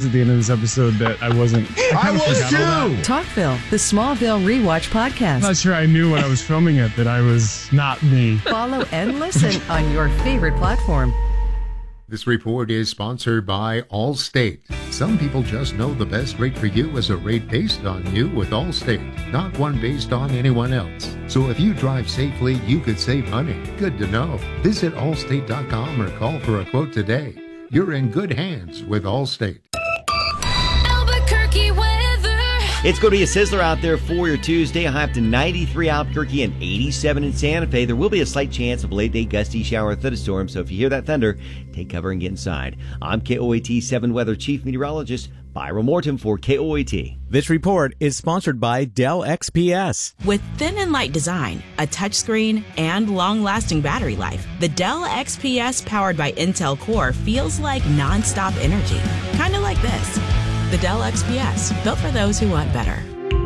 at the end of this episode that I wasn't. I was too. Talkville, the Smallville Rewatch podcast. I'm not sure I knew when I was filming it that I was not me. Follow and listen on your favorite platform. This report is sponsored by Allstate. Some people just know the best rate for you is a rate based on you with Allstate, not one based on anyone else. So if you drive safely, you could save money. Good to know. Visit allstate.com or call for a quote today. You're in good hands with Allstate. Albuquerque weather. It's going to be a sizzler out there for your Tuesday. A high up to 93 Albuquerque and 87 in Santa Fe. There will be a slight chance of a late-day gusty shower or thunderstorm, so if you hear that thunder, take cover and get inside. I'm KOAT 7 Weather Chief Meteorologist Byron Morton for KOAT. This report is sponsored by Dell XPS. With thin and light design, a touchscreen, and long-lasting battery life, the Dell XPS powered by Intel Core feels like non-stop energy. Kind of like this. The Dell XPS, built for those who want better.